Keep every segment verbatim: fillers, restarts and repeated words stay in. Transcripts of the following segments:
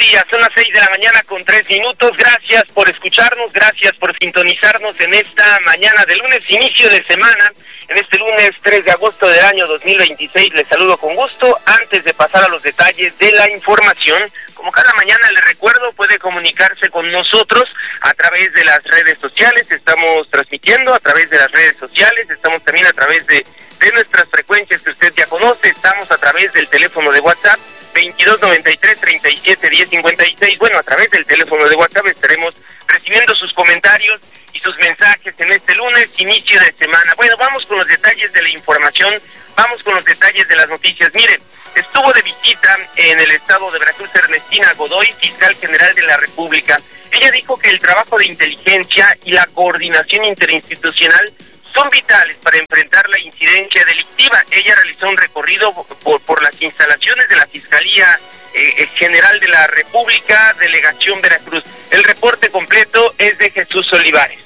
días, son las seis de la mañana con tres minutos. Gracias por escucharnos, gracias por sintonizarnos en esta mañana de lunes, inicio de semana. En este lunes tres de agosto del año dos mil veintiséis les saludo con gusto. Antes de pasar a los detalles de la información, como cada mañana les recuerdo, puede comunicarse con nosotros a través de las redes sociales. Estamos transmitiendo a través de las redes sociales, estamos también a través de, de nuestras frecuencias que usted ya conoce. Estamos a través del teléfono de WhatsApp veintidós noventa y tres treinta y siete diez cincuenta y seis. Bueno, a través del teléfono de WhatsApp estaremos recibiendo sus comentarios y sus mensajes en este lunes, inicio de semana. Bueno, vamos con los detalles de la información, vamos con los detalles de las noticias. Miren, estuvo de visita en el estado de Veracruz Ernestina Godoy, fiscal general de la República. Ella dijo que el trabajo de inteligencia y la coordinación interinstitucional son vitales para enfrentar la incidencia delictiva. Ella realizó un recorrido por, por las instalaciones de la Fiscalía eh, General de la República, Delegación Veracruz. El reporte completo es de Jesús Olivares.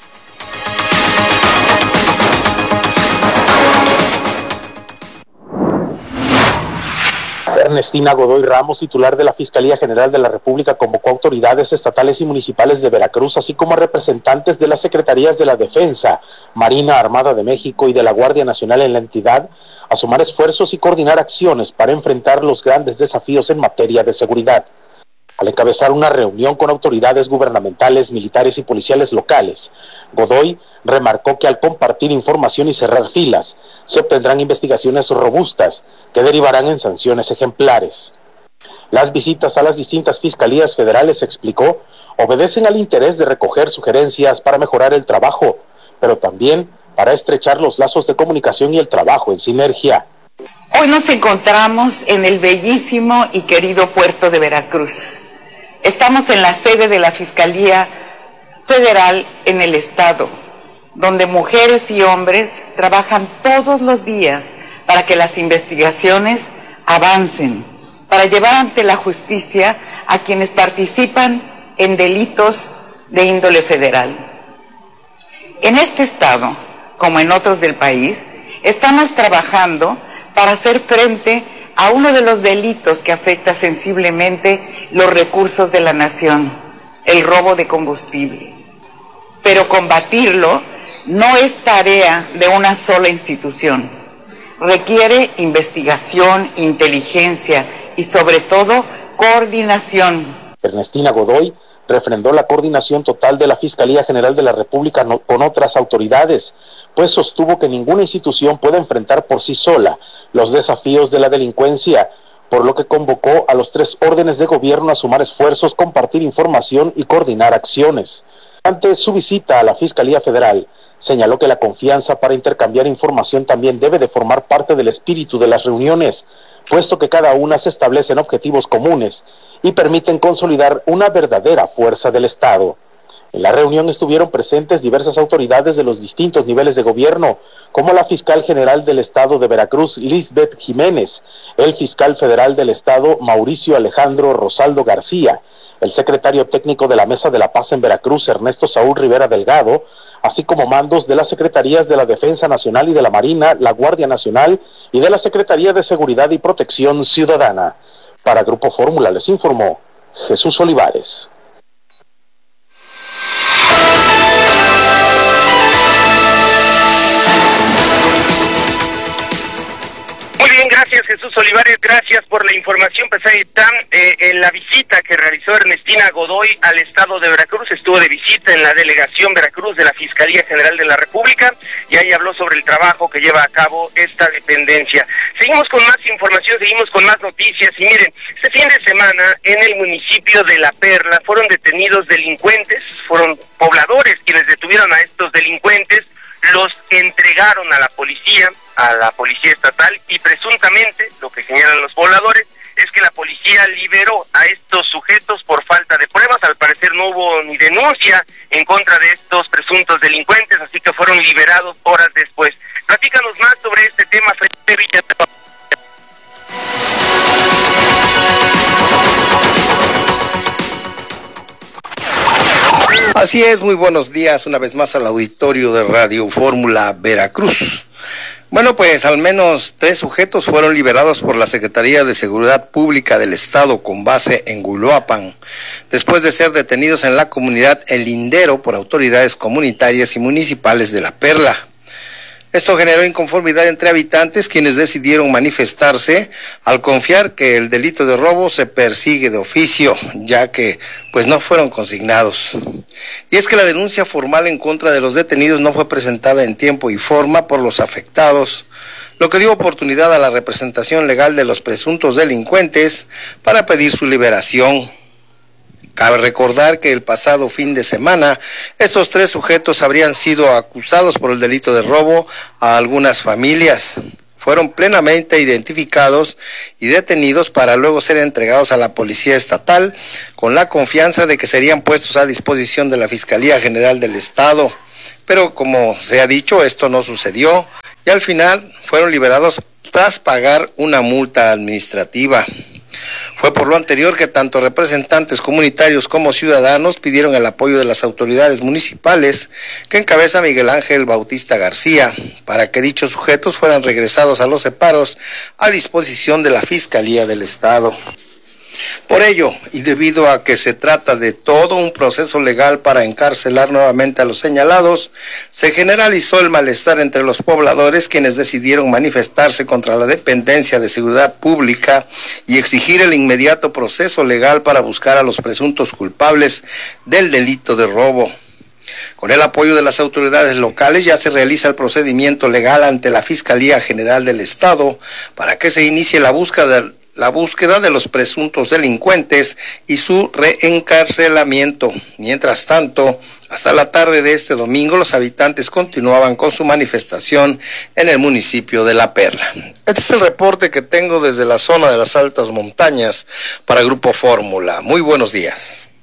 Ernestina Godoy Ramos, titular de la Fiscalía General de la República, convocó a autoridades estatales y municipales de Veracruz, así como a representantes de las Secretarías de la Defensa, Marina, Armada de México y de la Guardia Nacional en la entidad, a sumar esfuerzos y coordinar acciones para enfrentar los grandes desafíos en materia de seguridad. Al encabezar una reunión con autoridades gubernamentales, militares y policiales locales, Godoy remarcó que al compartir información y cerrar filas, se obtendrán investigaciones robustas que derivarán en sanciones ejemplares. Las visitas a las distintas fiscalías federales, explicó, obedecen al interés de recoger sugerencias para mejorar el trabajo, pero también para estrechar los lazos de comunicación y el trabajo en sinergia. Hoy nos encontramos en el bellísimo y querido puerto de Veracruz. Estamos en la sede de la Fiscalía Federal en el estado, donde mujeres y hombres trabajan todos los días para que las investigaciones avancen, para llevar ante la justicia a quienes participan en delitos de índole federal. En este estado, como en otros del país, estamos trabajando para hacer frente a uno de los delitos que afecta sensiblemente los recursos de la nación, el robo de combustible. Pero combatirlo no es tarea de una sola institución. Requiere investigación, inteligencia y sobre todo coordinación. Ernestina Godoy refrendó la coordinación total de la Fiscalía General de la República con otras autoridades, pues sostuvo que ninguna institución puede enfrentar por sí sola los desafíos de la delincuencia, por lo que convocó a los tres órdenes de gobierno a sumar esfuerzos, compartir información y coordinar acciones. Ante su visita a la Fiscalía Federal, señaló que la confianza para intercambiar información también debe de formar parte del espíritu de las reuniones, puesto que cada una se establecen objetivos comunes y permiten consolidar una verdadera fuerza del Estado. En la reunión estuvieron presentes diversas autoridades de los distintos niveles de gobierno, como la Fiscal General del Estado de Veracruz, Lisbeth Jiménez, el Fiscal Federal del Estado, Mauricio Alejandro Rosaldo García, el Secretario Técnico de la Mesa de la Paz en Veracruz, Ernesto Saúl Rivera Delgado, así como mandos de las Secretarías de la Defensa Nacional y de la Marina, la Guardia Nacional y de la Secretaría de Seguridad y Protección Ciudadana. Para Grupo Fórmula les informó Jesús Olivares. Muy bien, gracias Jesús Olivares, gracias por la información. Pues ahí está, eh, en la visita que realizó Ernestina Godoy al estado de Veracruz, estuvo de visita en la delegación Veracruz de la Fiscalía General de la República y ahí habló sobre el trabajo que lleva a cabo esta dependencia. Seguimos con más información, seguimos con más noticias y miren, este fin de semana en el municipio de La Perla fueron detenidos delincuentes, fueron pobladores quienes detuvieron a estos delincuentes, los entregaron a la policía, a la policía estatal y presuntamente, lo que señalan los pobladores, es que la policía liberó a estos sujetos por falta de pruebas. Al parecer no hubo ni denuncia en contra de estos presuntos delincuentes, así que fueron liberados horas después. Platícanos más sobre este tema, Felipe Villalobos. Así es, muy buenos días una vez más al auditorio de Radio Fórmula Veracruz. Bueno, pues al menos tres sujetos fueron liberados por la Secretaría de Seguridad Pública del Estado con base en Guluapan, después de ser detenidos en la comunidad El Lindero por autoridades comunitarias y municipales de La Perla. Esto generó inconformidad entre habitantes, quienes decidieron manifestarse al confiar que el delito de robo se persigue de oficio, ya que pues no fueron consignados. Y es que la denuncia formal en contra de los detenidos no fue presentada en tiempo y forma por los afectados, lo que dio oportunidad a la representación legal de los presuntos delincuentes para pedir su liberación. Cabe recordar que el pasado fin de semana, estos tres sujetos habrían sido acusados por el delito de robo a algunas familias. Fueron plenamente identificados y detenidos para luego ser entregados a la Policía Estatal con la confianza de que serían puestos a disposición de la Fiscalía General del Estado. Pero como se ha dicho, esto no sucedió y al final fueron liberados tras pagar una multa administrativa. Fue por lo anterior que tanto representantes comunitarios como ciudadanos pidieron el apoyo de las autoridades municipales que encabeza Miguel Ángel Bautista García para que dichos sujetos fueran regresados a los separos a disposición de la Fiscalía del Estado. Por ello, y debido a que se trata de todo un proceso legal para encarcelar nuevamente a los señalados, se generalizó el malestar entre los pobladores, quienes decidieron manifestarse contra la dependencia de seguridad pública y exigir el inmediato proceso legal para buscar a los presuntos culpables del delito de robo. Con el apoyo de las autoridades locales ya se realiza el procedimiento legal ante la Fiscalía General del Estado para que se inicie la búsqueda de la búsqueda de los presuntos delincuentes y su reencarcelamiento. Mientras tanto, hasta la tarde de este domingo, los habitantes continuaban con su manifestación en el municipio de La Perla. Este es el reporte que tengo desde la zona de las altas montañas para Grupo Fórmula. Muy buenos días.